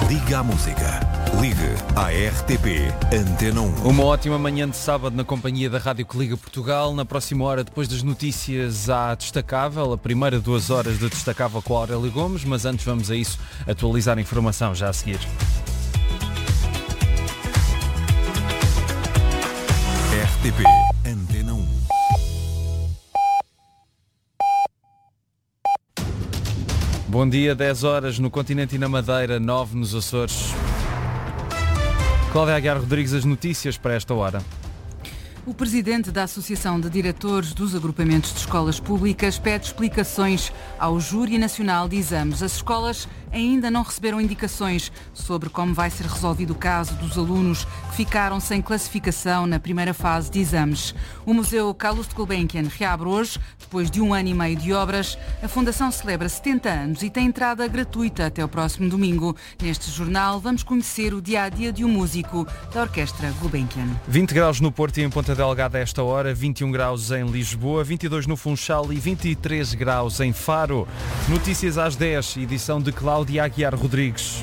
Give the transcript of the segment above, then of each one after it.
Liga à música. Ligue à RTP Antena 1. Uma ótima manhã de sábado na companhia da Rádio que Liga Portugal. Na próxima hora, depois das notícias, há Destacável. A primeira 2 horas de Destacável com a Aurélia Gomes. Mas antes vamos a isso, atualizar a informação já a seguir. RTP Antena 1. Bom dia, 10 horas no continente e na Madeira, 9 nos Açores. Cláudia Aguiar Rodrigues, as notícias para esta hora. O presidente da Associação de Diretores dos Agrupamentos de Escolas Públicas pede explicações ao Júri Nacional de Exames. As escolas ainda não receberam indicações sobre como vai ser resolvido o caso dos alunos que ficaram sem classificação na primeira fase de exames. O Museu Calouste Gulbenkian reabre hoje, depois de 1 ano e meio de obras. A Fundação celebra 70 anos e tem entrada gratuita até o próximo domingo. Neste jornal vamos conhecer o dia-a-dia de um músico da Orquestra Gulbenkian. 20 graus no Porto e em Ponta Delgada a esta hora, 21 graus em Lisboa, 22 no Funchal e 23 graus em Faro. Notícias às 10, edição de Cláudia Aguiar Rodrigues.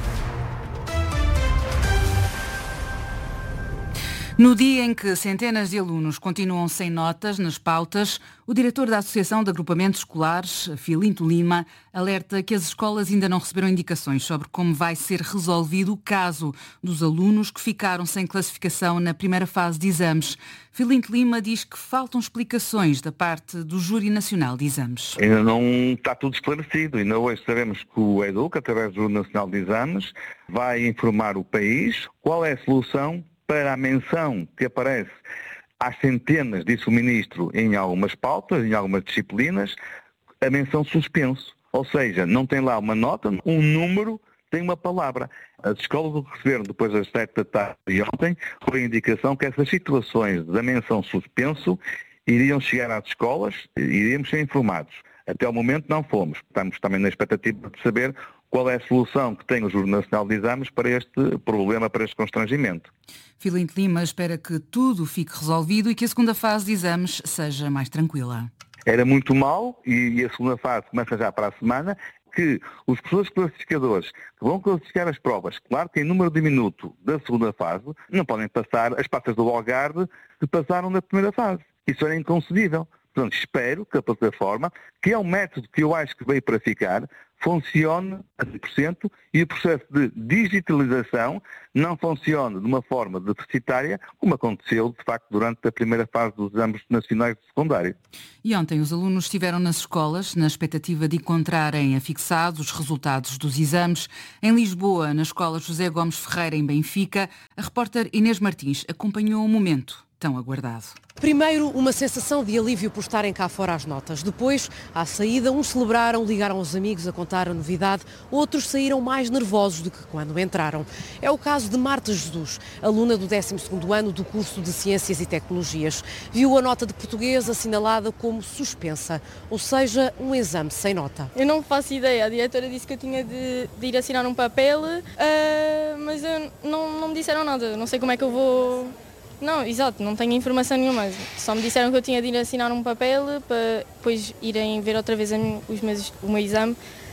No dia em que centenas de alunos continuam sem notas nas pautas, o diretor da Associação de Agrupamentos Escolares, Filinto Lima, alerta que as escolas ainda não receberam indicações sobre como vai ser resolvido o caso dos alunos que ficaram sem classificação na primeira fase de exames. Filinto Lima diz que faltam explicações da parte do Júri Nacional de Exames. Ainda não está tudo esclarecido. Ainda hoje sabemos que o EDUC, através do Júri Nacional de Exames, vai informar o país qual é a solução para a menção que aparece às centenas, disse o Ministro, em algumas pautas, em algumas disciplinas, a menção suspenso. Ou seja, não tem lá uma nota, um número, tem uma palavra. As escolas o que receberam depois das 7 da tarde de ontem foi a indicação que essas situações da menção suspenso iriam chegar às escolas e iríamos ser informados. Até ao momento não fomos. Estamos também na expectativa de saber qual é a solução que tem o Júri Nacional de Exames para este problema, para este constrangimento. Filinto Lima espera que tudo fique resolvido e que a segunda fase de exames seja mais tranquila. Era muito mau, e a segunda fase começa já para a semana, que os professores classificadores que vão classificar as provas, claro que em número diminuto da segunda fase, não podem passar as pastas do Algarve que passaram na primeira fase. Isso era inconcebível. Portanto, espero que a plataforma, que é um método que eu acho que veio para ficar, funcione a 100% e o processo de digitalização não funcione de uma forma deficitária, como aconteceu, de facto, durante a primeira fase dos exames nacionais de secundário. E ontem os alunos estiveram nas escolas na expectativa de encontrarem afixados os resultados dos exames. Em Lisboa, na Escola José Gomes Ferreira, em Benfica, a repórter Inês Martins acompanhou o momento tão aguardado. Primeiro, uma sensação de alívio por estarem cá fora as notas. Depois, à saída, uns celebraram, ligaram aos amigos a contar a novidade, outros saíram mais nervosos do que quando entraram. É o caso de Marta Jesus, aluna do 12º ano do curso de Ciências e Tecnologias. Viu a nota de português assinalada como suspensa, ou seja, um exame sem nota. Eu não faço ideia, a diretora disse que eu tinha de ir assinar um papel, mas não me disseram nada, não sei como é que eu vou... Não, exato, não tenho informação nenhuma. Só me disseram que eu tinha de ir assinar um papel para depois irem ver outra vez o meu exame,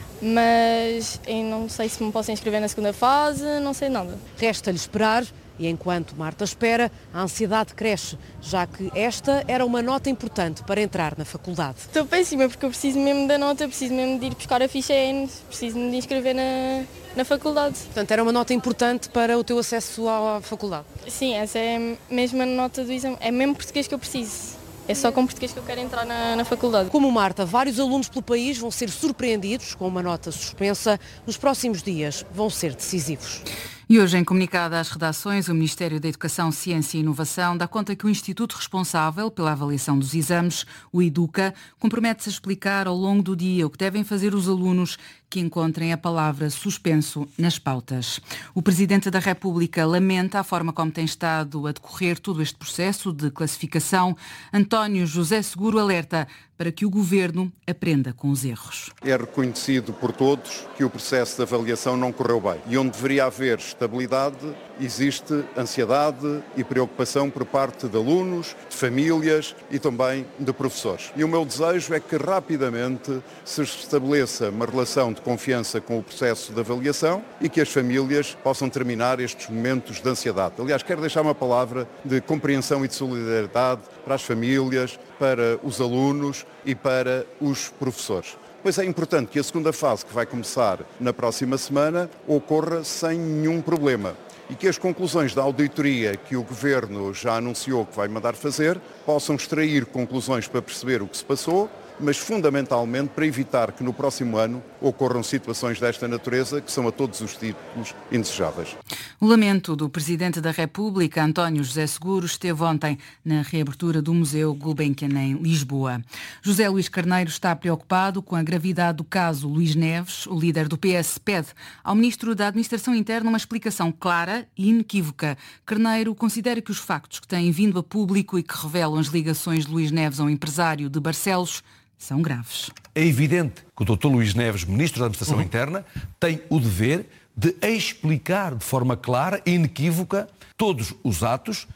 mas eu não sei se me posso inscrever na segunda fase, não sei nada. Resta-lhe esperar e enquanto Marta espera, a ansiedade cresce, já que esta era uma nota importante para entrar na faculdade. Estou péssima porque eu preciso mesmo da nota, preciso mesmo de ir buscar a ficha EN, preciso me de inscrever na faculdade. Portanto, era uma nota importante para o teu acesso à faculdade? Sim, essa é mesmo a nota do exame, é mesmo português que eu preciso. É só com português que eu quero entrar na faculdade. Como Marta, vários alunos pelo país vão ser surpreendidos com uma nota suspensa. Nos próximos dias vão ser decisivos. E hoje, em comunicado às redações, o Ministério da Educação, Ciência e Inovação dá conta que o instituto responsável pela avaliação dos exames, o EDUCA, compromete-se a explicar ao longo do dia o que devem fazer os alunos que encontrem a palavra suspenso nas pautas. O Presidente da República lamenta a forma como tem estado a decorrer todo este processo de classificação. António José Seguro alerta para que o Governo aprenda com os erros. É reconhecido por todos que o processo de avaliação não correu bem. E onde deveria haver estabilidade, existe ansiedade e preocupação por parte de alunos, de famílias e também de professores. E o meu desejo é que rapidamente se estabeleça uma relação de confiança com o processo de avaliação e que as famílias possam terminar estes momentos de ansiedade. Aliás, quero deixar uma palavra de compreensão e de solidariedade para as famílias, para os alunos e para os professores. Pois é importante que a segunda fase, que vai começar na próxima semana, ocorra sem nenhum problema e que as conclusões da auditoria que o Governo já anunciou que vai mandar fazer possam extrair conclusões para perceber o que se passou, mas fundamentalmente para evitar que no próximo ano ocorram situações desta natureza que são a todos os títulos indesejáveis. O lamento do Presidente da República, António José Seguro, esteve ontem na reabertura do Museu Gulbenkian em Lisboa. José Luís Carneiro está preocupado com a gravidade do caso Luís Neves. O líder do PS pede ao Ministro da Administração Interna uma explicação clara e inequívoca. Carneiro considera que os factos que têm vindo a público e que revelam as ligações de Luís Neves a um empresário de Barcelos são graves. É evidente que o Dr. Luís Neves, Ministro da Administração Interna, tem o dever de explicar de forma clara e inequívoca todos os atos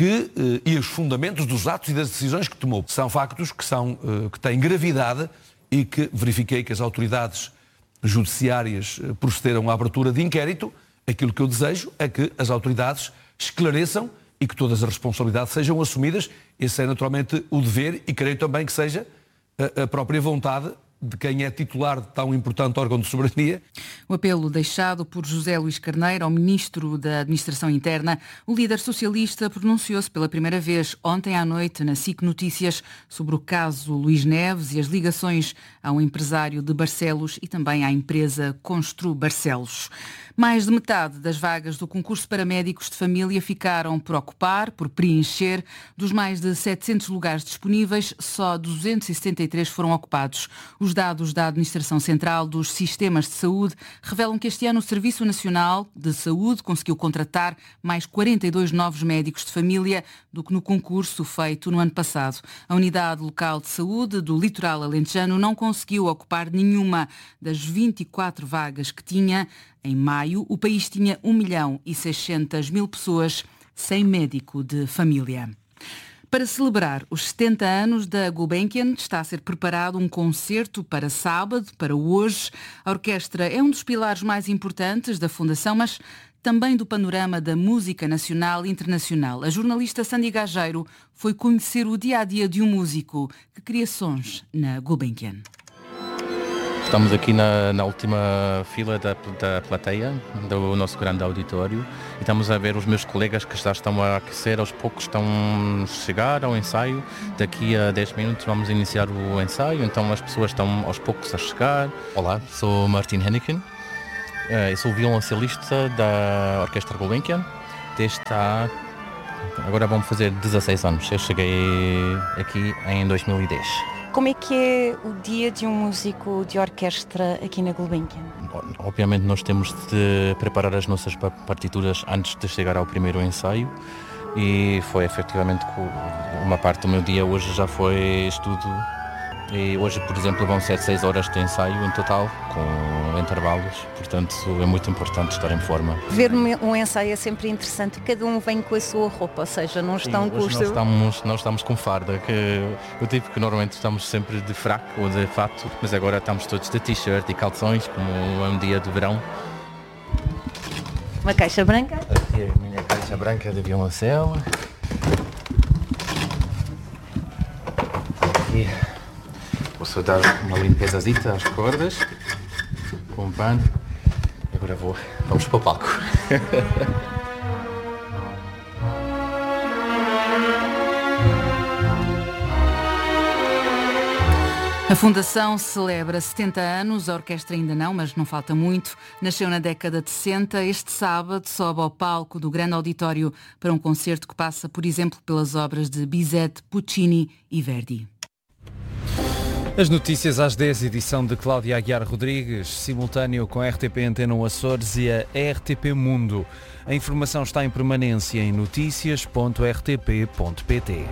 e os fundamentos dos atos e das decisões que tomou. São factos que têm gravidade e que verifiquei que as autoridades judiciárias procederam à abertura de inquérito. Aquilo que eu desejo é que as autoridades esclareçam e que todas as responsabilidades sejam assumidas. Esse é naturalmente o dever e creio também que seja a própria vontade de quem é titular de tão importante órgão de soberania. O apelo deixado por José Luís Carneiro ao Ministro da Administração Interna, o líder socialista pronunciou-se pela primeira vez ontem à noite na SIC Notícias sobre o caso Luís Neves e as ligações ao empresário de Barcelos e também à empresa Constru Barcelos. Mais de metade das vagas do concurso para médicos de família ficaram por ocupar, por preencher. Dos mais de 700 lugares disponíveis, só 273 foram ocupados. Os dados da Administração Central dos Sistemas de Saúde revelam que este ano o Serviço Nacional de Saúde conseguiu contratar mais 42 novos médicos de família do que no concurso feito no ano passado. A Unidade Local de Saúde do Litoral Alentejano não conseguiu ocupar nenhuma das 24 vagas que tinha. Em maio, o país tinha 1.600.000 pessoas sem médico de família. Para celebrar os 70 anos da Gulbenkian, está a ser preparado um concerto para sábado, para hoje. A orquestra é um dos pilares mais importantes da Fundação, mas também do panorama da música nacional e internacional. A jornalista Sandy Gageiro foi conhecer o dia-a-dia de um músico que cria sons na Gulbenkian. Estamos aqui na última fila da plateia do nosso grande auditório e estamos a ver os meus colegas que já estão a aquecer, aos poucos estão a chegar ao ensaio. Daqui a 10 minutos vamos iniciar o ensaio, então as pessoas estão aos poucos a chegar. Olá, sou Martin Henneken, eu sou violoncelista da Orquestra Gulbenkian. Agora vamos fazer 16 anos, eu cheguei aqui em 2010. Como é que é o dia de um músico de orquestra aqui na Gulbenkian? Obviamente nós temos de preparar as nossas partituras antes de chegar ao primeiro ensaio e foi efetivamente uma parte do meu dia hoje já foi estudo. E hoje, por exemplo, vão ser 6 horas de ensaio em total, com intervalos, portanto é muito importante estar em forma. Ver um ensaio é sempre interessante, cada um vem com a sua roupa, ou seja, não estão com os seus... Nós estamos com farda, o tipo que normalmente estamos sempre de fraco ou de fato, mas agora estamos todos de t-shirt e calções, como é um dia de verão. Uma caixa branca? Aqui é a minha caixa branca de violoncelo. Aqui posso dar uma limpezazita às cordas com um pano. Agora vamos para o palco. A Fundação celebra 70 anos, a orquestra ainda não, mas não falta muito. Nasceu na década de 60. Este sábado sobe ao palco do grande auditório para um concerto que passa, por exemplo, pelas obras de Bizet, Puccini e Verdi. As notícias às 10, edição de Cláudia Aguiar Rodrigues, simultâneo com a RTP Antena Açores e a RTP Mundo. A informação está em permanência em noticias.rtp.pt.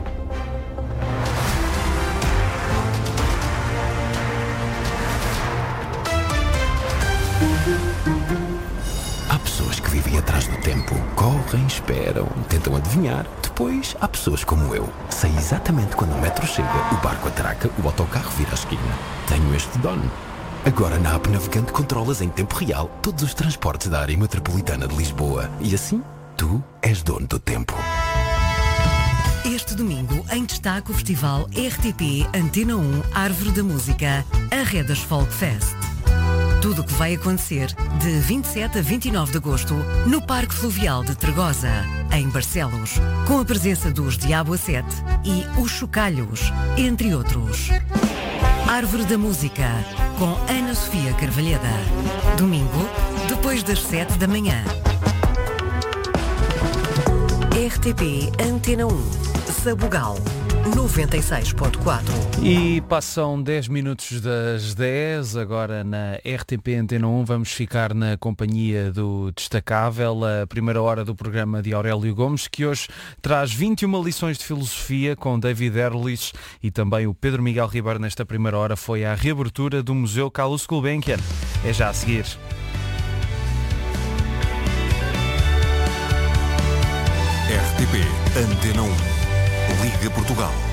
Há pessoas que vivem atrás do tempo, correm, esperam, tentam adivinhar. Depois há pessoas como eu. Sei exatamente quando o metro chega, o barco atraca, o autocarro vira a esquina. Tenho este dono. Agora na app Navegante controlas em tempo real todos os transportes da área metropolitana de Lisboa. E assim, tu és dono do tempo. Este domingo, em destaque o festival RTP Antena 1 Árvore da Música, Arredas Folk Fest. Tudo o que vai acontecer de 27 a 29 de agosto no Parque Fluvial de Tregosa, em Barcelos, com a presença dos Diabo a 7 e os Chocalhos, entre outros. Árvore da Música, com Ana Sofia Carvalheda. Domingo, depois das 7 da manhã. RTP Antena 1, Sabugal, 96.4. E passam 10 minutos das 10, agora na RTP Antena 1 vamos ficar na companhia do Destacável, a primeira hora do programa de Aurélio Gomes, que hoje traz 21 lições de filosofia com David Ehrlich e também o Pedro Miguel Ribeiro. Nesta primeira hora foi a reabertura do Museu Carlos Gulbenkian. É já a seguir. RTP Antena 1. Liga Portugal.